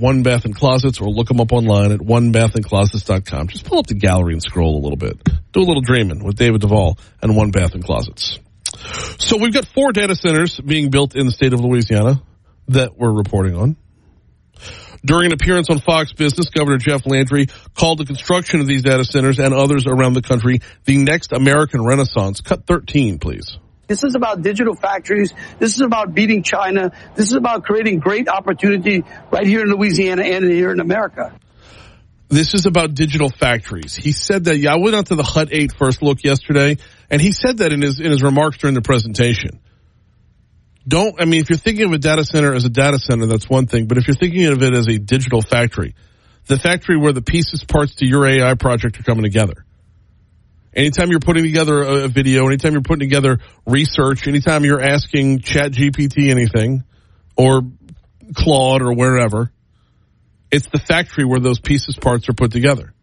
One Bath and Closets, or look them up online at onebathandclosets.com. Just pull up the gallery and scroll a little bit. Do a little dreaming with David Duvall and One Bath and Closets. So we've got 4 data centers being built in the state of Louisiana that we're reporting on. During an appearance on Fox Business, Governor Jeff Landry called the construction of these data centers and others around the country the next American Renaissance. Cut 13, please. This is about digital factories. This is about beating China. This is about creating great opportunity right here in Louisiana and here in America. This is about digital factories. He said that. I went out to the Hut 8 first look yesterday, and he said that in his remarks during the presentation. If you're thinking of a data center as a data center, that's one thing. But if you're thinking of it as a digital factory, the factory where the pieces, parts to your AI project are coming together. Anytime you're putting together a video, anytime you're putting together research, anytime you're asking ChatGPT anything, or Claude or wherever, it's the factory where those pieces, parts are put together.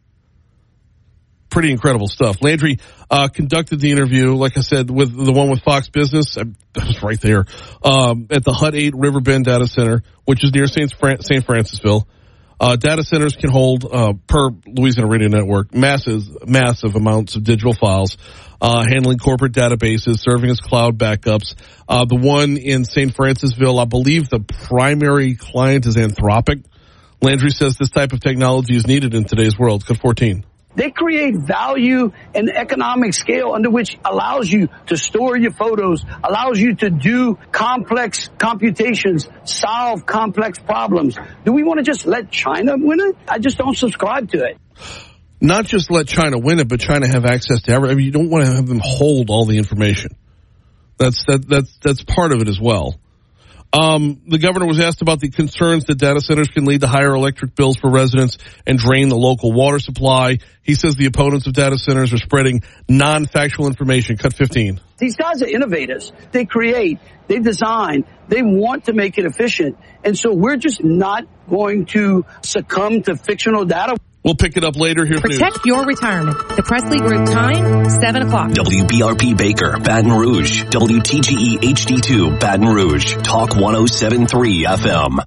Pretty incredible stuff. Landry conducted the interview, like I said, with the one with Fox Business. I was right there at the Hut 8 Riverbend Data Center, which is near St. Francisville. Data centers can hold, per Louisiana Radio Network, massive amounts of digital files, handling corporate databases, serving as cloud backups. The one in St. Francisville, I believe the primary client is Anthropic. Landry says this type of technology is needed in today's world. Cut 14. They create value and economic scale under which allows you to store your photos, allows you to do complex computations, solve complex problems. Do we want to just let China win it? I just don't subscribe to it. Not just let China win it, but China have access to everything. You don't want to have them hold all the information. That's part of it as well. The governor was asked about the concerns that data centers can lead to higher electric bills for residents and drain the local water supply. He says the opponents of data centers are spreading non-factual information. Cut 15. These guys are innovators. They create, they design, they want to make it efficient. And so we're just not going to succumb to fictional data. We'll pick it up later. Here's Protect your retirement. The Presley Group time, 7 o'clock. WBRP Baker, Baton Rouge. WTGE HD2, Baton Rouge. Talk 107.3 FM.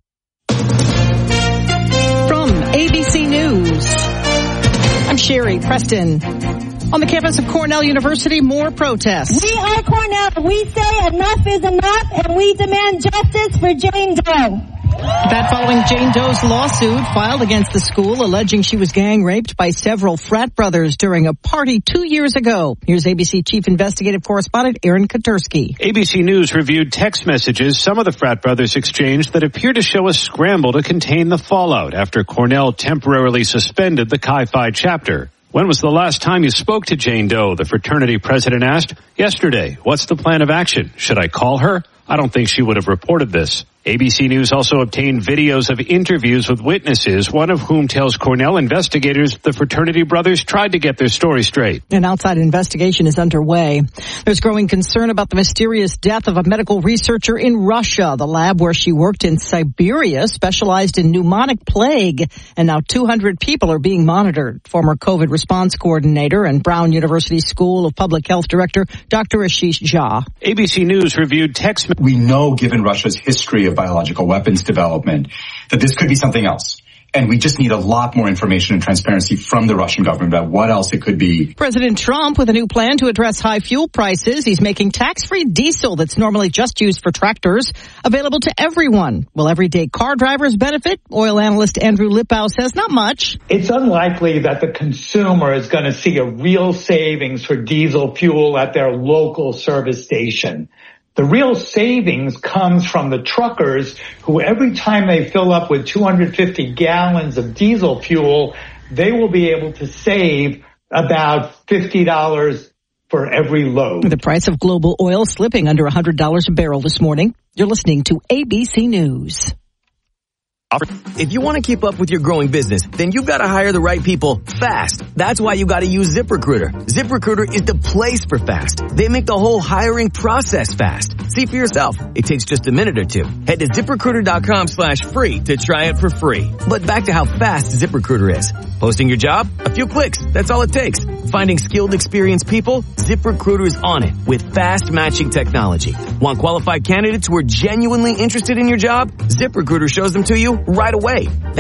From ABC News, I'm Sherry Preston. On the campus of Cornell University, more protests. We are Cornell. We say enough is enough, and we demand justice for Jane Doe. That following Jane Doe's lawsuit filed against the school alleging she was gang raped by several frat brothers during a party 2 years ago. Here's ABC Chief Investigative Correspondent Aaron Katursky. ABC News reviewed text messages some of the frat brothers exchanged that appear to show a scramble to contain the fallout after Cornell temporarily suspended the Chi Phi chapter. When was the last time you spoke to Jane Doe? The fraternity president asked. Yesterday. What's the plan of action? Should I call her? I don't think she would have reported this. ABC News also obtained videos of interviews with witnesses, one of whom tells Cornell investigators the fraternity brothers tried to get their story straight. An outside investigation is underway. There's growing concern about the mysterious death of a medical researcher in Russia. The lab where she worked in Siberia specialized in pneumonic plague, and now 200 people are being monitored. Former COVID response coordinator and Brown University School of Public Health director, Dr. Ashish Jha. ABC News reviewed text. We know, given Russia's history of biological weapons development, that this could be something else. And we just need a lot more information and transparency from the Russian government about what else it could be. President Trump with a new plan to address high fuel prices. He's making tax-free diesel that's normally just used for tractors available to everyone. Will everyday car drivers benefit? Oil analyst Andrew Lipow says not much. It's unlikely that the consumer is going to see a real savings for diesel fuel at their local service station. The real savings comes from the truckers who every time they fill up with 250 gallons of diesel fuel, they will be able to save about $50 for every load. The price of global oil slipping under $100 a barrel this morning. You're listening to ABC News. If you want to keep up with your growing business, then you've got to hire the right people fast. That's why you got to use ZipRecruiter. ZipRecruiter is the place for fast. They make the whole hiring process fast. See for yourself. It takes just a minute or two. Head to ZipRecruiter.com/free to try it for free. But back to how fast ZipRecruiter is. Posting your job? A few clicks. That's all it takes. Finding skilled, experienced people? ZipRecruiter is on it with fast matching technology. Want qualified candidates who are genuinely interested in your job? ZipRecruiter shows them to you right away.